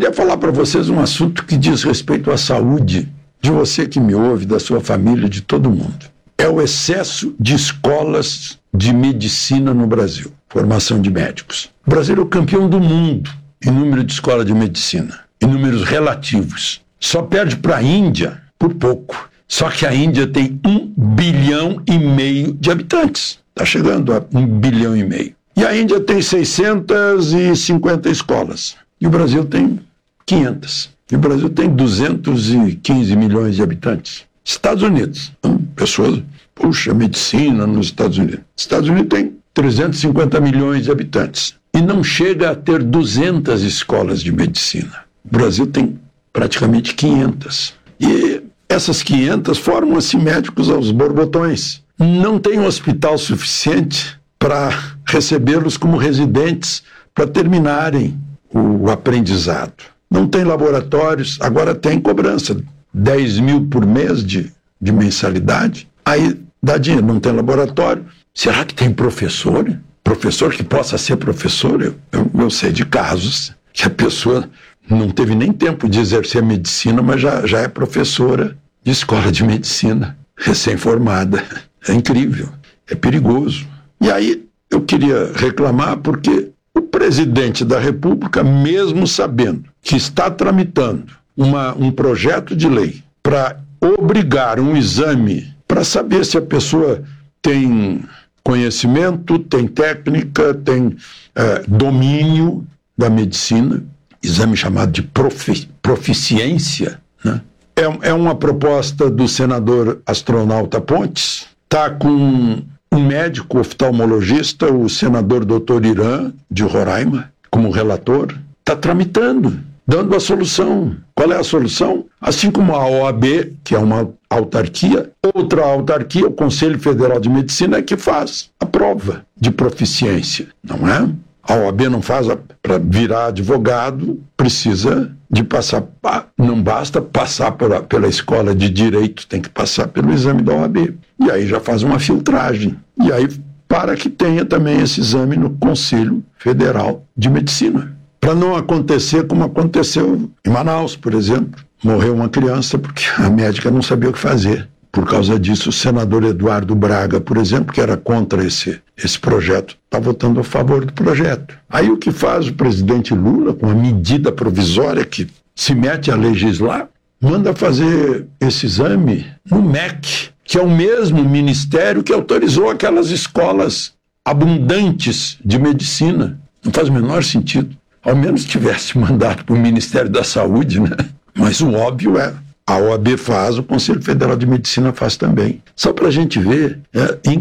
queria falar para vocês um assunto que diz respeito à saúde de você que me ouve, da sua família, de todo mundo. É o excesso de escolas de medicina no Brasil, formação de médicos. O Brasil é o campeão do mundo em número de escolas de medicina, em números relativos. Só perde para a Índia por pouco. Só que a Índia tem 1,5 bilhão de habitantes. Está chegando a 1,5 bilhão. E a Índia tem 650 escolas. E o Brasil tem 500. E o Brasil tem 215 milhões de habitantes. Estados Unidos. Pessoas, puxa, medicina nos Estados Unidos. Estados Unidos tem 350 milhões de habitantes. E não chega a ter 200 escolas de medicina. O Brasil tem praticamente 500. E essas 500 formam, assim, médicos aos borbotões. Não tem um hospital suficiente para recebê-los como residentes, para terminarem o aprendizado. Não tem laboratórios, agora tem cobrança, 10 mil por mês de mensalidade. Aí dá dinheiro, não tem laboratório. Será que tem professor? Professor que possa ser professor? Eu sei de casos que a pessoa não teve nem tempo de exercer medicina, mas já é professora de escola de medicina, recém-formada. É incrível, é perigoso. E aí eu queria reclamar porque o presidente da República, mesmo sabendo que está tramitando um projeto de lei para obrigar um exame para saber se a pessoa tem conhecimento, tem técnica, tem domínio da medicina, exame chamado de proficiência, né? É uma proposta do senador astronauta Pontes, está com um médico oftalmologista, o senador Dr. Irã, de Roraima, como relator, está tramitando, dando a solução. Qual é a solução? Assim como a OAB, que é uma autarquia, outra autarquia, o Conselho Federal de Medicina, é que faz a prova de proficiência, não é? A OAB não faz, para virar advogado, precisa de passar, não basta passar pela escola de direito, tem que passar pelo exame da OAB. E aí já faz uma filtragem. E aí, para que tenha também esse exame no Conselho Federal de Medicina. Para não acontecer como aconteceu em Manaus, por exemplo. Morreu uma criança porque a médica não sabia o que fazer. Por causa disso, o senador Eduardo Braga, por exemplo, que era contra esse projeto, está votando a favor do projeto. Aí o que faz o presidente Lula, com a medida provisória que se mete a legislar, manda fazer esse exame no MEC, que é o mesmo ministério que autorizou aquelas escolas abundantes de medicina. Não faz o menor sentido. Ao menos tivesse mandado para o Ministério da Saúde, né? Mas o óbvio é, a OAB faz, o Conselho Federal de Medicina faz também. Só para a gente ver em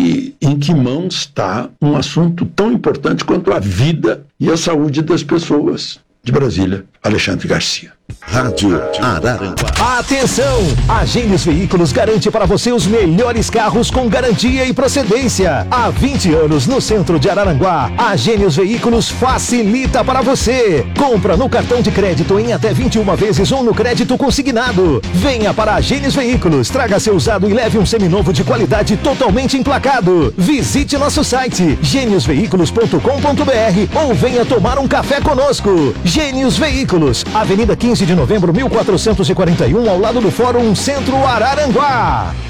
que mãos está um assunto tão importante quanto a vida e a saúde das pessoas. De Brasília, Alexandre Garcia. Rádio Araranguá. Atenção! A Gênios Veículos garante para você os melhores carros com garantia e procedência. Há 20 anos no centro de Araranguá, a Gênios Veículos facilita para você. Compra no cartão de crédito em até 21 vezes ou no crédito consignado. Venha para a Gênios Veículos, traga seu usado e leve um seminovo de qualidade totalmente emplacado. Visite nosso site geniosveículos.com.br ou venha tomar um café conosco. Gênios Veículos, Avenida 15 de Novembro, 1441, ao lado do Fórum Centro Araranguá.